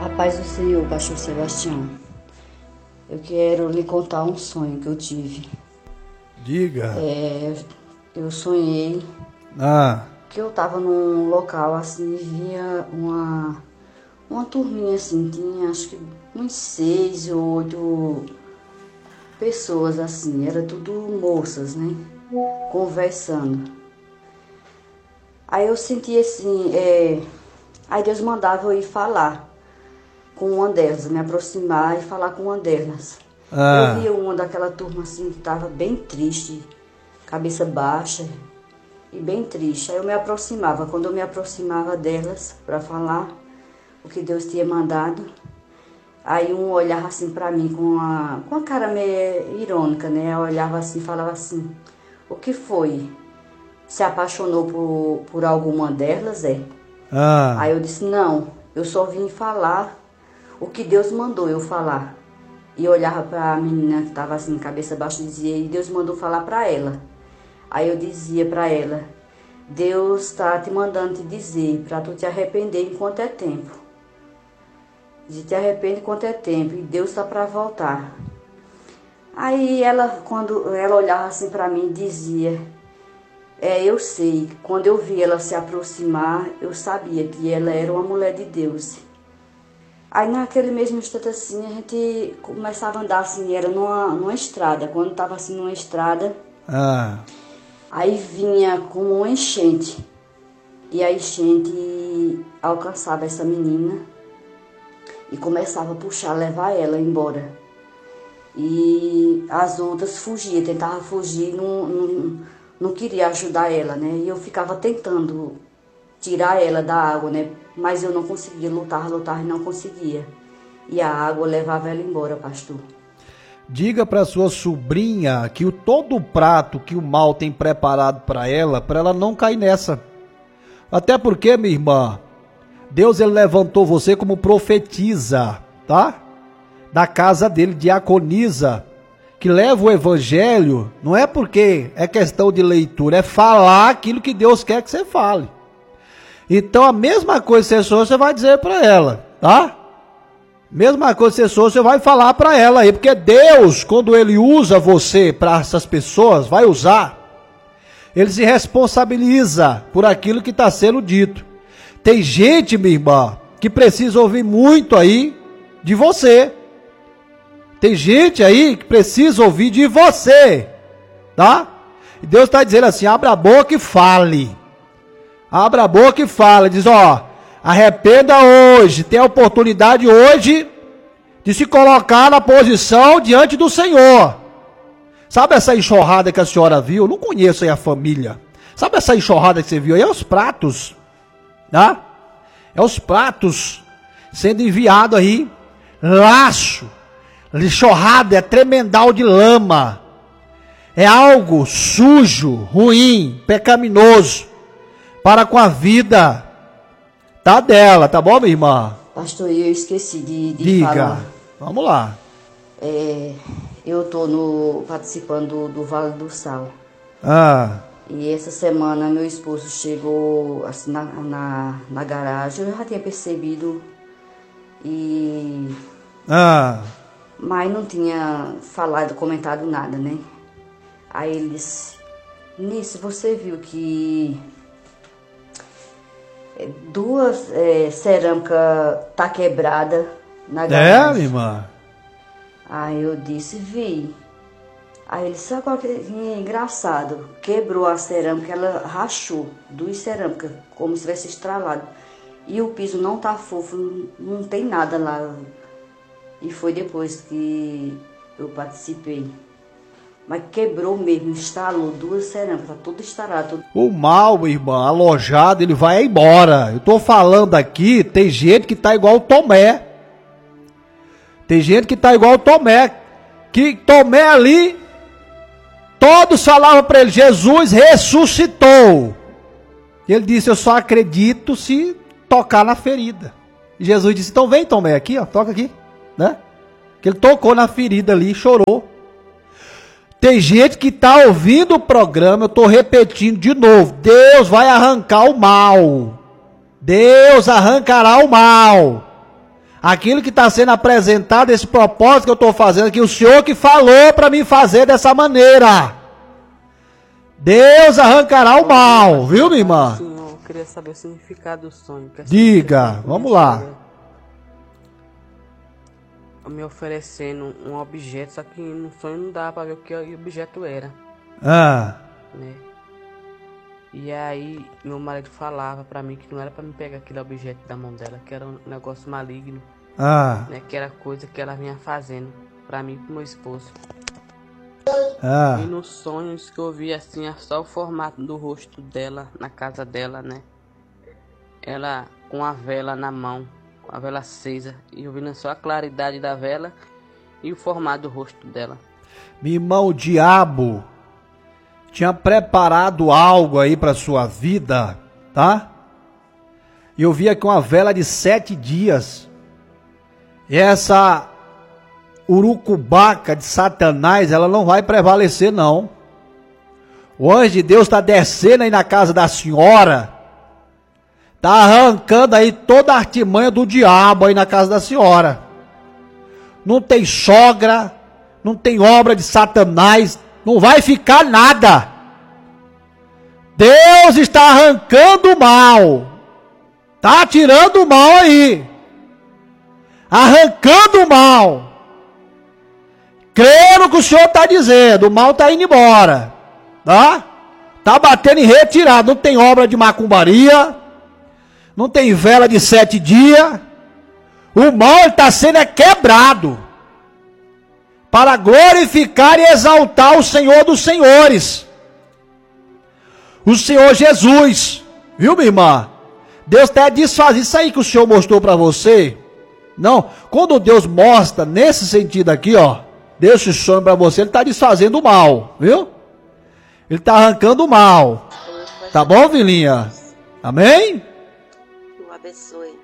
A paz do Senhor, pastor Sebastião. Eu quero lhe contar um sonho que eu tive. Diga. Eu sonhei que eu estava num local assim e via uma turminha assim, tinha acho que uns 6 ou 8 pessoas assim, era tudo moças, né? Conversando. Aí eu senti assim, aí Deus mandava eu ir falar com uma delas, me aproximar e falar com uma delas. Eu via uma daquela turma assim que estava bem triste, cabeça baixa e bem triste. Aí eu me aproximava. Quando eu me aproximava delas para falar o que Deus tinha mandado, aí um olhava assim para mim com a cara meio irônica, né? Eu olhava assim e falava assim: o que foi? Se apaixonou por alguma delas, Aí eu disse: não, eu só vim falar o que Deus mandou eu falar. E olhava para a menina que estava assim, cabeça baixa, e dizia: e Deus mandou falar para ela. Aí eu dizia para ela: Deus está te mandando te dizer para tu te arrepender enquanto é tempo. Te arrepende enquanto é tempo, e Deus está para voltar. Aí ela, quando ela olhava assim para mim, dizia: eu sei, quando eu vi ela se aproximar, eu sabia que ela era uma mulher de Deus. Aí naquele mesmo instante assim, a gente começava a andar assim, era numa estrada. Quando estava assim numa estrada, aí vinha como uma enchente. E a enchente alcançava essa menina e começava a puxar, levar ela embora. E as outras fugiam, tentavam fugir, não queria ajudar ela, né? E eu ficava tentando tirar ela da água, né? Mas eu não conseguia, lutar e não conseguia. E a água levava ela embora, pastor. Diga para sua sobrinha que todo o prato que o mal tem preparado para ela não cair nessa. Até porque, minha irmã, Deus ele levantou você como profetisa, tá? Da casa dele, diaconisa, que leva o evangelho, não é porque é questão de leitura, é falar aquilo que Deus quer que você fale. Então a mesma coisa que você sonhou, você vai dizer para ela, tá? Mesma coisa que você sonhou, você vai falar para ela aí, porque Deus, quando ele usa você para essas pessoas, vai usar, ele se responsabiliza por aquilo que está sendo dito. Tem gente, minha irmã, que precisa ouvir muito aí de você. Tem gente aí que precisa ouvir de você, tá? E Deus está dizendo assim: abra a boca e fale. Abra a boca e fala, diz: arrependa hoje, tem a oportunidade hoje de se colocar na posição diante do Senhor. Sabe essa enxurrada que a senhora viu? Eu não conheço aí a família. Sabe essa enxurrada que você viu aí? É os pratos, tá? É os pratos sendo enviado aí, laço, enxurrada, é tremendal de lama. É algo sujo, ruim, pecaminoso para com a vida dela, tá bom, minha irmã? Pastor, eu esqueci de Diga. falar. Vamos lá. Eu estou participando do Vale do Sal. E essa semana meu esposo chegou assim, na garagem. Eu já tinha percebido, mas não tinha comentado nada, né? Aí ele disse: Nisso, você viu que 2 cerâmicas tá quebrada na garagem? Irmã? Aí eu disse: vi. Aí ele disse: sabe qual que é engraçado? Quebrou a cerâmica, ela rachou 2 cerâmicas, como se tivesse estralado. E o piso não tá fofo, não tem nada lá. E foi depois que eu participei. Mas quebrou mesmo, instalou 2 cerâmicas, tá tudo instalado. O mal, irmã, alojado, ele vai embora. Eu tô falando aqui, tem gente que tá igual o Tomé. Tem gente que tá igual o Tomé. Que Tomé ali, todos falavam para ele: Jesus ressuscitou. Ele disse: eu só acredito se tocar na ferida. E Jesus disse: então vem, Tomé, aqui, toca aqui, né? Que ele tocou na ferida ali e chorou. Tem gente que está ouvindo o programa, eu estou repetindo de novo: Deus vai arrancar o mal. Deus arrancará o mal. Aquilo que está sendo apresentado, esse propósito que eu estou fazendo, que o Senhor que falou para mim fazer dessa maneira. Deus arrancará o mal, viu, minha irmã? Sim, eu queria saber o significado do sonho. Diga, vamos lá. Me oferecendo um objeto, só que no sonho não dava para ver o que o objeto era. Né? E aí meu marido falava para mim que não era para me pegar aquele objeto da mão dela, que era um negócio maligno. Né? Que era coisa que ela vinha fazendo para mim e pro meu esposo. E nos sonhos que eu vi assim, só o formato do rosto dela na casa dela, né? Ela com a vela na mão, com a vela acesa, e eu vendo só a claridade da vela e o formato do rosto dela. Meu irmão, o diabo tinha preparado algo aí para sua vida, tá? E eu vi aqui uma vela de 7 dias. E essa urucubaca de Satanás, ela não vai prevalecer, não. O anjo de Deus está descendo aí na casa da senhora, está arrancando aí toda a artimanha do diabo aí na casa da senhora. Não tem sogra, não tem obra de Satanás, não vai ficar nada. Deus está arrancando o mal, está tirando o mal aí, arrancando o mal. Creio no que o Senhor está dizendo, o mal está indo embora, tá? Está batendo em retirada, não tem obra de macumbaria, não tem vela de 7 dias, o mal está sendo quebrado, para glorificar e exaltar o Senhor dos Senhores, o Senhor Jesus, viu, minha irmã? Deus até desfaz isso aí que o Senhor mostrou para você. Não, quando Deus mostra nesse sentido aqui, ó, Deus se sonha para você, Ele está desfazendo o mal, viu? Ele está arrancando o mal. Tá bom, filhinha? Amém? O abençoe.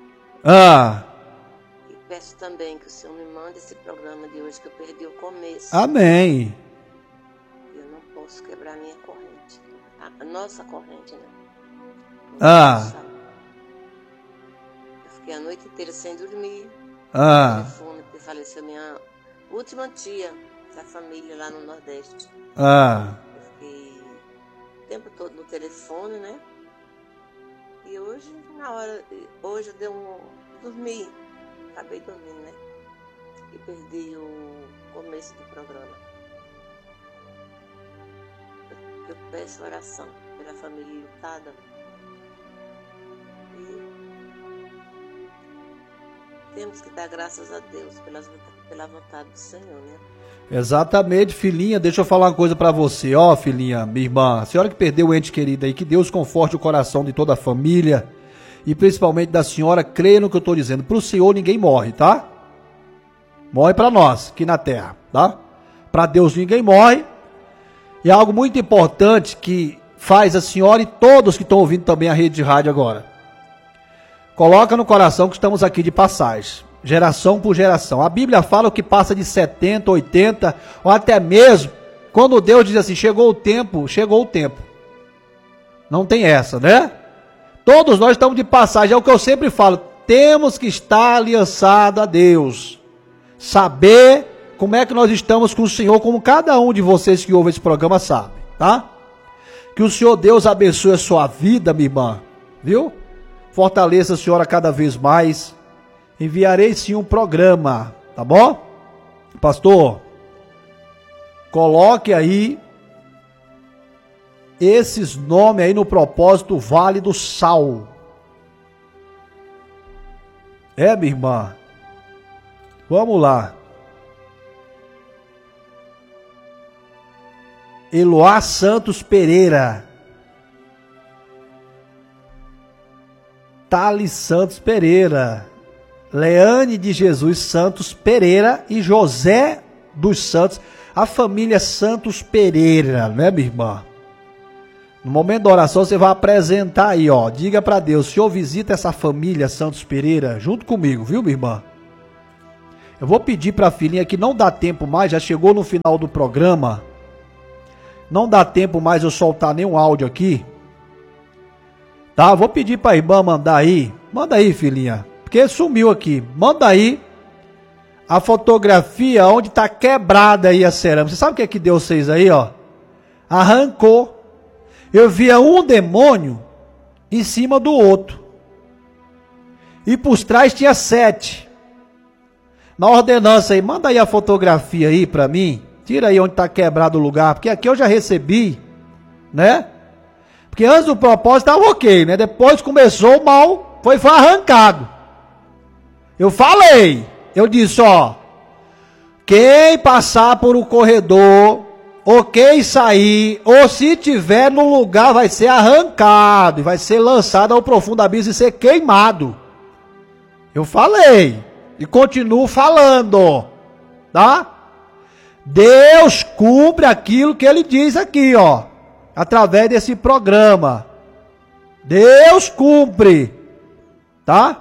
E peço também que o Senhor me mande esse programa de hoje, que eu perdi o começo. Amém. Eu não posso quebrar a minha corrente. A nossa corrente, né? Eu fiquei a noite inteira sem dormir. Telefone, porque faleceu minha última tia da família lá no Nordeste. Eu fiquei o tempo todo no telefone, né? E hoje, hoje eu dei dormi. Acabei dormindo, né? E perdi o começo do programa. Eu peço oração pela família lutada. E temos que dar graças a Deus pela vontade do Senhor, né? Exatamente, filhinha. Deixa eu falar uma coisa pra você, ó, filhinha, minha irmã. A senhora que perdeu o ente querido aí, que Deus conforte o coração de toda a família e principalmente da senhora. Creia no que eu tô dizendo. Pro Senhor ninguém morre, tá? Morre pra nós, aqui na terra, tá? Pra Deus ninguém morre. E é algo muito importante que faz a senhora e todos que estão ouvindo também a rede de rádio agora. Coloca no coração que estamos aqui de passagem, geração por geração. A Bíblia fala o que passa de 70, 80, ou até mesmo, quando Deus diz assim, chegou o tempo. Não tem essa, né? Todos nós estamos de passagem, é o que eu sempre falo, temos que estar aliançados a Deus. Saber como é que nós estamos com o Senhor, como cada um de vocês que ouve esse programa sabe, tá? Que o Senhor Deus abençoe a sua vida, minha irmã, viu? Fortaleça a senhora cada vez mais. Enviarei sim um programa, tá bom? Pastor, coloque aí esses nomes aí no propósito Vale do Sal. Minha irmã. Vamos lá. Eloá Santos Pereira. Thales Santos Pereira, Leane de Jesus Santos Pereira e José dos Santos, a família Santos Pereira, né, minha irmã? No momento da oração você vai apresentar aí, ó, diga para Deus, Senhor, visita essa família Santos Pereira junto comigo, viu, minha irmã? Eu vou pedir para a filhinha que não dá tempo mais, já chegou no final do programa, não dá tempo mais eu soltar nenhum áudio aqui. Tá, vou pedir para a irmã mandar aí. Manda aí, filhinha. porque sumiu aqui. Manda aí a fotografia onde está quebrada aí a cerâmica. Você sabe o que é que Deus fez aí, ó? Arrancou. Eu via um demônio em cima do outro. E por trás tinha 7. Na ordenança aí, manda aí a fotografia aí para mim. Tira aí onde está quebrado o lugar, porque aqui eu já recebi, né? Porque antes do propósito estava ok, né? Depois começou o mal, foi arrancado. Eu falei, eu disse, ó, quem passar por o corredor, ou quem sair, ou se tiver no lugar, vai ser arrancado, e vai ser lançado ao profundo abismo e ser queimado. Eu falei, e continuo falando, tá? Deus cumpre aquilo que Ele diz aqui, ó, através desse programa. Deus cumpre, tá?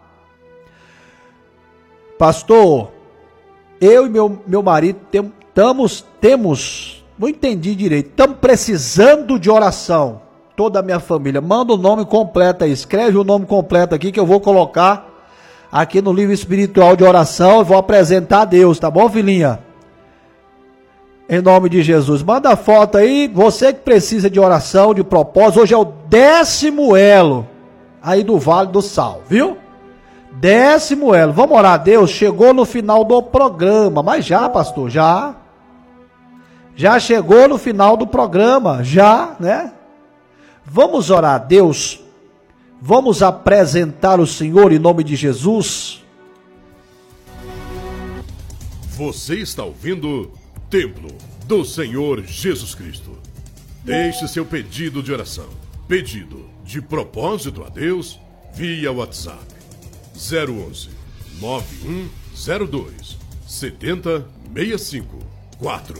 Pastor, eu e meu marido temos, não entendi direito, estamos precisando de oração. Toda a minha família, manda o nome completo aí, escreve o nome completo aqui que eu vou colocar aqui no livro espiritual de oração, eu vou apresentar a Deus, tá bom, filhinha? Em nome de Jesus, manda a foto aí, você que precisa de oração, de propósito, hoje é o 10º elo aí do Vale do Sal, viu? 10º elo, vamos orar a Deus, chegou no final do programa, mas já, pastor, já chegou no final do programa, já, né? Vamos orar a Deus, vamos apresentar o Senhor em nome de Jesus. Você está ouvindo Templo do Senhor Jesus Cristo. Deixe seu pedido de oração, pedido de propósito a Deus via WhatsApp 011 9102 7065 4.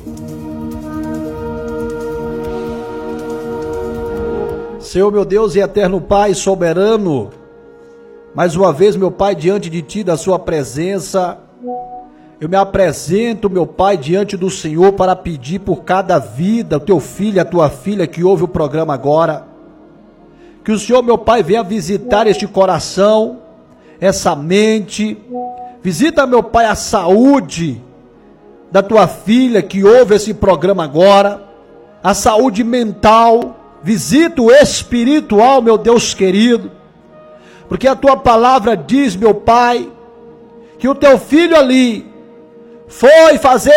Senhor meu Deus e eterno Pai soberano, mais uma vez, meu Pai, diante de Ti, da Sua presença, eu me apresento, meu Pai, diante do Senhor para pedir por cada vida, o Teu filho, a Tua filha que ouve o programa agora, que o Senhor, meu Pai, venha visitar este coração, essa mente, visita, meu Pai, a saúde da Tua filha que ouve esse programa agora, a saúde mental, visita o espiritual, meu Deus querido, porque a Tua palavra diz, meu Pai, que o Teu filho ali foi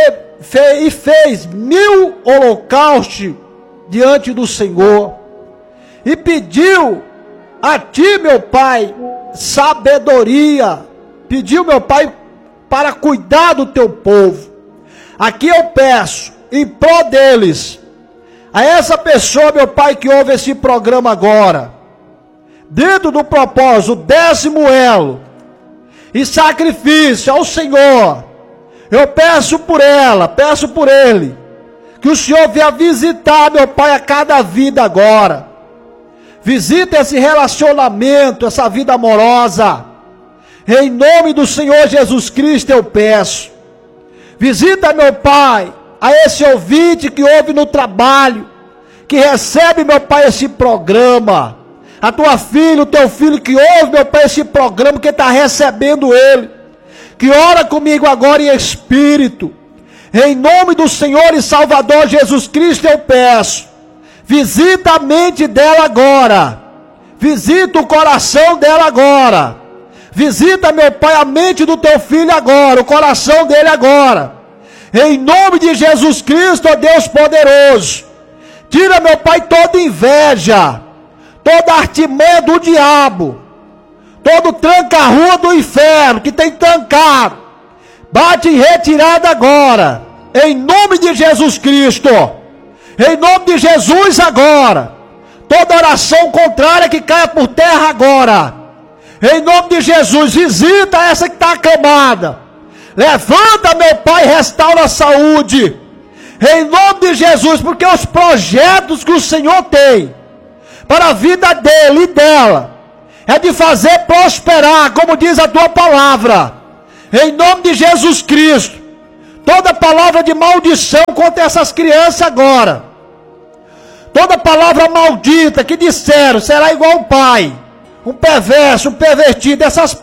fez 1000 holocaustos diante do Senhor e pediu a Ti, meu Pai, sabedoria, pediu, meu Pai, para cuidar do Teu povo. Aqui eu peço, em prol deles, a essa pessoa, meu Pai, que ouve esse programa agora, dentro do propósito, o 10º elo, e sacrifício ao Senhor, eu peço por ela, peço por ele, que o Senhor venha visitar, meu Pai, a cada vida agora, visita esse relacionamento, essa vida amorosa, em nome do Senhor Jesus Cristo eu peço, visita, meu Pai, a esse ouvinte que ouve no trabalho, que recebe, meu Pai, esse programa, a tua filha, o teu filho que ouve, meu Pai, esse programa, que está recebendo ele, que ora comigo agora em espírito, em nome do Senhor e Salvador Jesus Cristo eu peço, visita a mente dela agora, visita o coração dela agora, visita, meu Pai, a mente do teu filho agora, o coração dele agora, em nome de Jesus Cristo, ó Deus poderoso, tira, meu Pai, toda inveja, toda artimanha do diabo, todo tranca-rua do inferno que tem trancado, bate em retirada agora, em nome de Jesus Cristo, em nome de Jesus agora, toda oração contrária que caia por terra agora, em nome de Jesus, visita essa que está acamada, levanta, meu Pai, restaura a saúde, em nome de Jesus, porque os projetos que o Senhor tem para a vida dele e dela é de fazer prosperar, como diz a tua palavra, em nome de Jesus Cristo. Toda palavra de maldição contra essas crianças agora, toda palavra maldita que disseram será igual ao pai, um perverso, um pervertido, essas